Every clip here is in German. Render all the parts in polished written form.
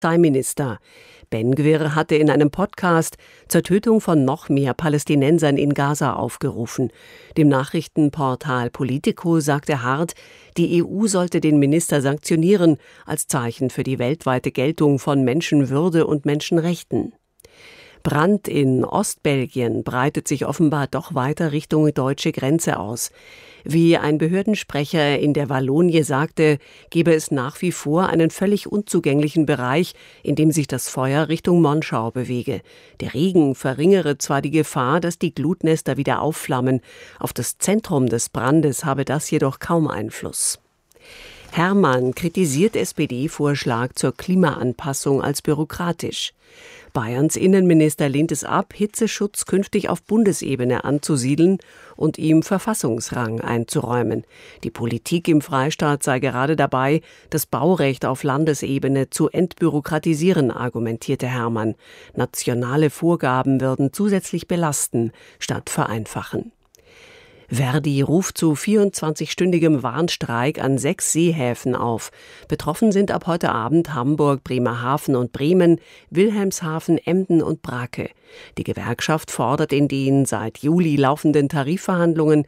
Minister. Ben-Gvir hatte in einem Podcast zur Tötung von noch mehr Palästinensern in Gaza aufgerufen. Dem Nachrichtenportal Politico sagte Hart, die EU sollte den Minister sanktionieren, als Zeichen für die weltweite Geltung von Menschenwürde und Menschenrechten. Brand in Ostbelgien breitet sich offenbar doch weiter Richtung deutsche Grenze aus. Wie ein Behördensprecher in der Wallonie sagte, gebe es nach wie vor einen völlig unzugänglichen Bereich, in dem sich das Feuer Richtung Monschau bewege. Der Regen verringere zwar die Gefahr, dass die Glutnester wieder aufflammen. Auf das Zentrum des Brandes habe das jedoch kaum Einfluss. Herrmann kritisiert SPD-Vorschlag zur Klimaanpassung als bürokratisch. Bayerns Innenminister lehnt es ab, Hitzeschutz künftig auf Bundesebene anzusiedeln und ihm Verfassungsrang einzuräumen. Die Politik im Freistaat sei gerade dabei, das Baurecht auf Landesebene zu entbürokratisieren, argumentierte Herrmann. Nationale Vorgaben würden zusätzlich belasten, statt vereinfachen. Verdi ruft zu 24-stündigem Warnstreik an 6 Seehäfen auf. Betroffen sind ab heute Abend Hamburg, Bremerhaven und Bremen, Wilhelmshaven, Emden und Brake. Die Gewerkschaft fordert in den seit Juli laufenden Tarifverhandlungen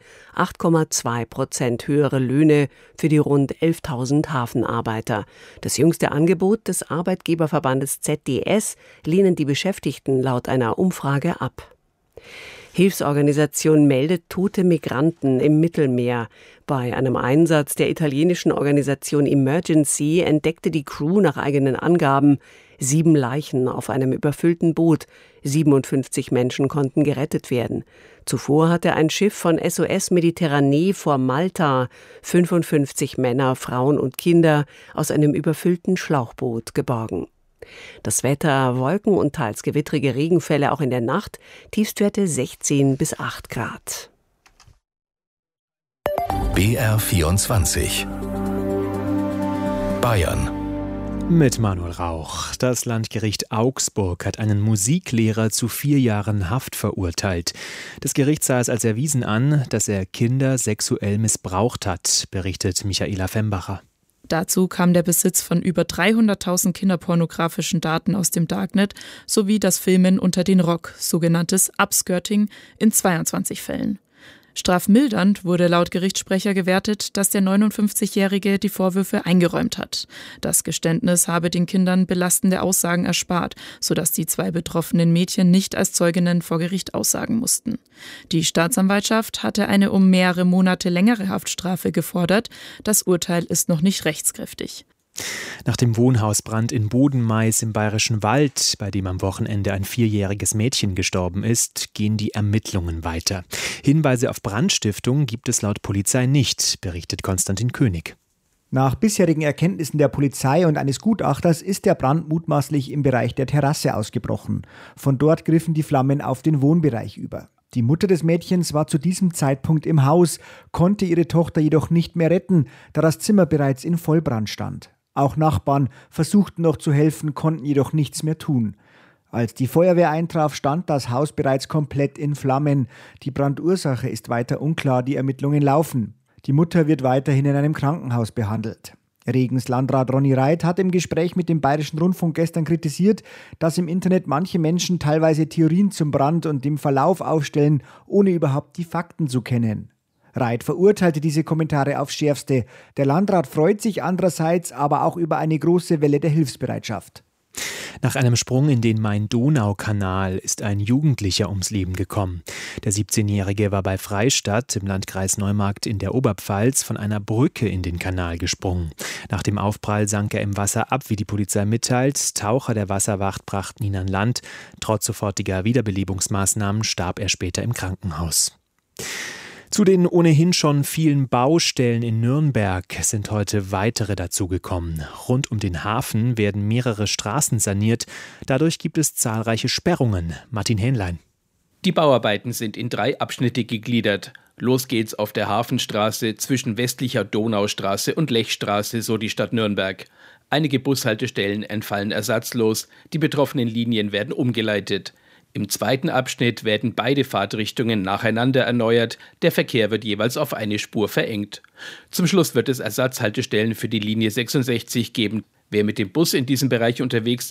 8,2% höhere Löhne für die rund 11.000 Hafenarbeiter. Das jüngste Angebot des Arbeitgeberverbandes ZDS lehnen die Beschäftigten laut einer Umfrage ab. Hilfsorganisation meldet tote Migranten im Mittelmeer. Bei einem Einsatz der italienischen Organisation Emergency entdeckte die Crew nach eigenen Angaben 7 Leichen auf einem überfüllten Boot. 57 Menschen konnten gerettet werden. Zuvor hatte ein Schiff von SOS Mediterranee vor Malta 55 Männer, Frauen und Kinder aus einem überfüllten Schlauchboot geborgen. Das Wetter, Wolken und teils gewittrige Regenfälle auch in der Nacht, Tiefstwerte 16 bis 8 Grad. BR24 Bayern mit Manuel Rauch. Das Landgericht Augsburg hat einen Musiklehrer zu 4 Jahren Haft verurteilt. Das Gericht sah es als erwiesen an, dass er Kinder sexuell missbraucht hat, berichtet Michaela Fembacher. Dazu kam der Besitz von über 300.000 kinderpornografischen Daten aus dem Darknet sowie das Filmen unter den Rock, sogenanntes Upskirting, in 22 Fällen. Strafmildernd wurde laut Gerichtssprecher gewertet, dass der 59-Jährige die Vorwürfe eingeräumt hat. Das Geständnis habe den Kindern belastende Aussagen erspart, sodass die 2 betroffenen Mädchen nicht als Zeuginnen vor Gericht aussagen mussten. Die Staatsanwaltschaft hatte eine um mehrere Monate längere Haftstrafe gefordert. Das Urteil ist noch nicht rechtskräftig. Nach dem Wohnhausbrand in Bodenmais im Bayerischen Wald, bei dem am Wochenende ein 4-jähriges Mädchen gestorben ist, gehen die Ermittlungen weiter. Hinweise auf Brandstiftung gibt es laut Polizei nicht, berichtet Konstantin König. Nach bisherigen Erkenntnissen der Polizei und eines Gutachters ist der Brand mutmaßlich im Bereich der Terrasse ausgebrochen. Von dort griffen die Flammen auf den Wohnbereich über. Die Mutter des Mädchens war zu diesem Zeitpunkt im Haus, konnte ihre Tochter jedoch nicht mehr retten, da das Zimmer bereits in Vollbrand stand. Auch Nachbarn versuchten noch zu helfen, konnten jedoch nichts mehr tun. Als die Feuerwehr eintraf, stand das Haus bereits komplett in Flammen. Die Brandursache ist weiter unklar, die Ermittlungen laufen. Die Mutter wird weiterhin in einem Krankenhaus behandelt. Regens Landrat Ronny Reit hat im Gespräch mit dem Bayerischen Rundfunk gestern kritisiert, dass im Internet manche Menschen teilweise Theorien zum Brand und dem Verlauf aufstellen, ohne überhaupt die Fakten zu kennen. Reit verurteilte diese Kommentare aufs Schärfste. Der Landrat freut sich andererseits aber auch über eine große Welle der Hilfsbereitschaft. Nach einem Sprung in den Main-Donau-Kanal ist ein Jugendlicher ums Leben gekommen. Der 17-Jährige war bei Freistadt im Landkreis Neumarkt in der Oberpfalz von einer Brücke in den Kanal gesprungen. Nach dem Aufprall sank er im Wasser ab, wie die Polizei mitteilt. Taucher der Wasserwacht brachten ihn an Land. Trotz sofortiger Wiederbelebungsmaßnahmen starb er später im Krankenhaus. Zu den ohnehin schon vielen Baustellen in Nürnberg sind heute weitere dazugekommen. Rund um den Hafen werden mehrere Straßen saniert. Dadurch gibt es zahlreiche Sperrungen. Martin Hähnlein. Die Bauarbeiten sind in 3 Abschnitte gegliedert. Los geht's auf der Hafenstraße zwischen westlicher Donaustraße und Lechstraße, so die Stadt Nürnberg. Einige Bushaltestellen entfallen ersatzlos. Die betroffenen Linien werden umgeleitet. Im 2. Abschnitt werden beide Fahrtrichtungen nacheinander erneuert. Der Verkehr wird jeweils auf eine Spur verengt. Zum Schluss wird es Ersatzhaltestellen für die Linie 66 geben. Wer mit dem Bus in diesem Bereich unterwegs